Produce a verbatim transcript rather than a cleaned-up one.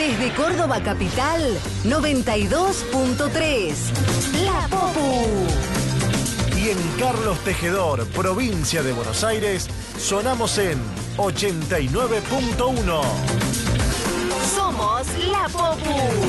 Desde Córdoba Capital, noventa y dos punto tres. La Popu. Y en Carlos Tejedor, provincia de Buenos Aires, sonamos en ochenta y nueve punto uno. Somos La Popu.